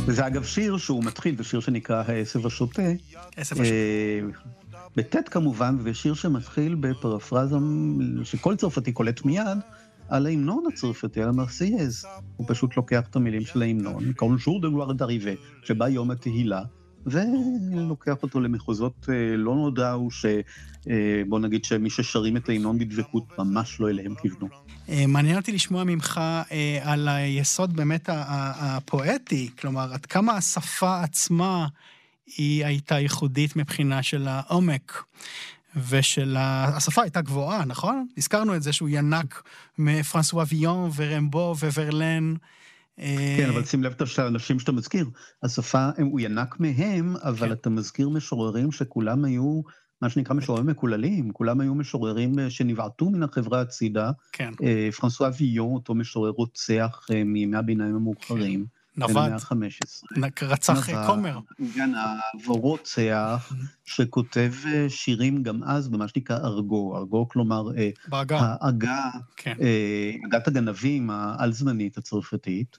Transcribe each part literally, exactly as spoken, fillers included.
וזה אגב שיר שהוא מתחיל, זה שיר שנקרא העשב השוטה. עשב השוטה. בטט כמובן, ושיר שמתחיל בפרפרזה שכל צרפתי קולט מיד, על ההמנון הצרפתי, על המרסייז. הוא פשוט לוקח את המילים של ההמנון, כל jour de gloire d'arrivée, שבא יום התהילה, ולוקח אותו למחוזות לא נודעו, שבוא נגיד שמי ששרים את ההמנון בדבקות ממש לא אליהם כיוונו. מעניין אותי לשמוע ממך על היסוד באמת הפואטי, כלומר, עד כמה השפה עצמה היא הייתה ייחודית מבחינה של העומק, ושל השפה הייתה גבוהה, נכון? הזכרנו את זה שהוא ינק מפרנסואה ויון ורמבו וורלן. כן, אבל שים לב שהאנשים שאתה מזכיר, השפה, הוא ינק מהם, אבל אתה מזכיר משוררים שכולם היו, מה שנקרא משוררים מקוללים, כולם היו משוררים שנבעטו מן החברה הצידה. כן. פרנסואה ויון, אותו משורר רוצח מימי הביניים המאוחרים. נווד. ה-חמש עשרה. רצח כומר. גנב, רוצח, שכותב שירים גם אז, במה שנקרא ארגו. ארגו, כלומר, האגה, אגת הגנבים העל-זמנית הצרפתית.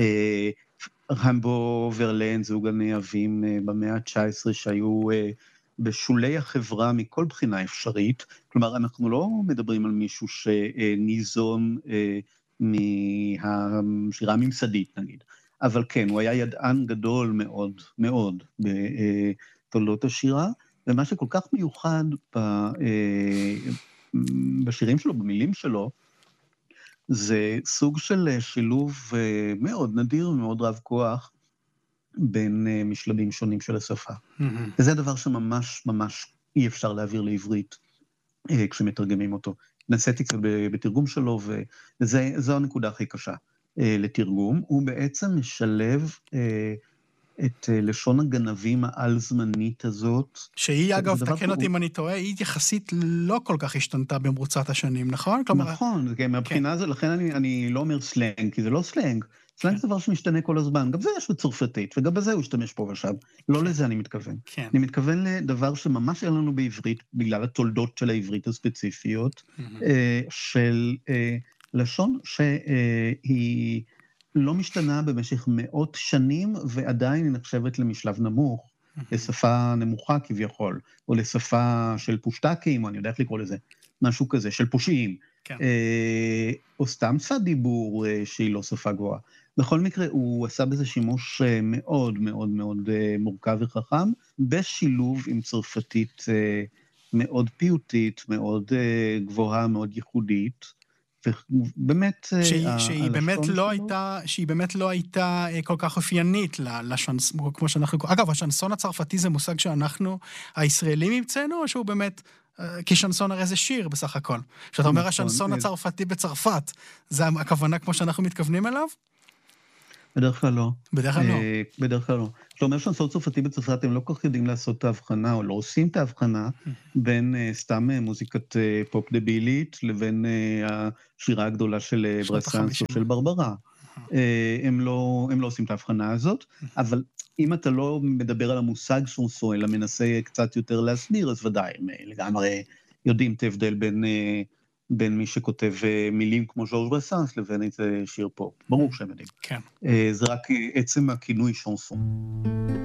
רמבו ורלן, זוג הנאהבים במאה ה-תשע עשרה, שהיו בשולי החברה מכל בחינה אפשרית. כלומר, אנחנו לא מדברים על מישהו שניזון מהשירה הממסדית, נגיד. אבל כן, הוא היה ידען גדול מאוד, מאוד, בתולדות השירה, ומה שכל כך מיוחד בשירים שלו, במילים שלו, זה סוג של שילוב מאוד נדיר ומאוד רב כוח, בין משלבים שונים של השפה. וזה הדבר שממש ממש אי אפשר להעביר לעברית, כשמתרגמים אותו. נסעתי קצת בתרגום שלו, וזו הנקודה הכי קשה. לתרגום, הוא בעצם משלב אה, את אה, לשון הגנבים העל-זמנית הזאת. שהיא, אגב, תקן אותי אם אני טועה, היא יחסית לא כל כך השתנתה במרוצת השנים, נכון? כלומר... נכון, כן, מהבחינה הזו, לכן אני, אני לא אומר סלנג, כי זה לא סלנג. סלנג זה דבר שמשתנה כל הזמן, גם זה יש בצרפתית, וגם בזה הוא השתמש פה ושם. לא לזה אני מתכוון. כן. אני מתכוון לדבר שממש אין לנו בעברית, בגלל התולדות של העברית הספציפיות, אה, של... אה, לשון שהיא לא משתנה במשך מאות שנים, ועדיין היא נחשבת למשלב נמוך, לשפה נמוכה כביכול, או לשפה של פושטקים, או אני יודע איך לקרוא לזה, משהו כזה, של פושעים, כן. או סתם שפת דיבור שהיא לא שפה גבוהה. בכל מקרה, הוא עשה בזה שימוש מאוד מאוד מאוד מורכב וחכם, בשילוב עם צרפתית מאוד פיוטית, מאוד גבוהה, מאוד ייחודית, ובאמת... שהיא באמת לא הייתה, שהיא באמת לא הייתה כל כך אופיינית לשנסון, כמו שאנחנו... אגב, השנסון הצרפתי זה מושג שאנחנו, הישראלים המצאנו, או שהוא באמת... כי שנסון הרי זה שיר בסך הכל. כשאתה אומר השנסון הצרפתי בצרפת, זה הכוונה כמו שאנחנו מתכוונים אליו? בדרך כלל לא. בדרך כלל לא. בדרך כלל לא. כשאתה אומר שנסון צרפתי בצרפת, הם לא כל כך יודעים לעשות את ההבחנה, או לא עושים את ההבחנה, בין סתם מוזיקת פופ דבילית, לבין השירה הגדולה של ברסנס או של ברברה. הם לא, הם לא עושים את ההבחנה הזאת, אבל אם אתה לא מדבר על המושג שנסון, אלא מנסה קצת יותר להסביר, אז ודאי, הם לגמרי יודעים את ההבדל בין... בין מי שכותב מילים כמו ז'ורג' ברסנס לבין איזה שיר פופ. ברור שהם יודעים. כן. זה רק עצם הכינוי שנסון.